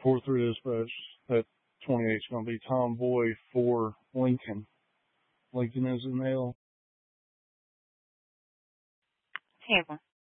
4-3 dispatch. That 28 is going to be Tom Boy for Lincoln. Lincoln is in L. Table.